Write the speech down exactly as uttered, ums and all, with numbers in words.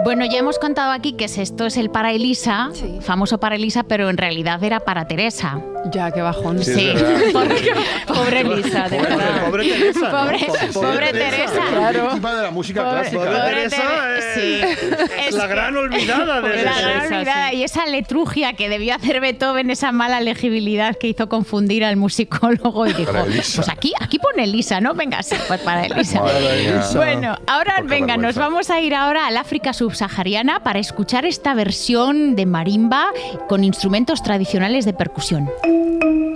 Bueno, ya hemos contado aquí que esto es el para Elisa, sí. famoso para Elisa, pero en realidad era para Teresa. Ya, qué bajón. Sí, sí. Pobre, pobre Elisa, de verdad. Pobre Teresa. Pobre, ¿no? pobre, pobre Teresa. Teresa. Claro. Encima de la música pobre, clásica. Pobre Teresa Ter- es, sí. es la gran olvidada de La ese. gran olvidada. Sí. Y esa letrugia que debió hacer Beethoven, esa mala legibilidad que hizo confundir al musicólogo y dijo, pues aquí, aquí pone Elisa, ¿no? Venga, sí, pues para Elisa. Bueno, ahora Poca venga, nos vergüenza. vamos a ir ahora al África subsahariana para escuchar esta versión de marimba con instrumentos tradicionales de percusión.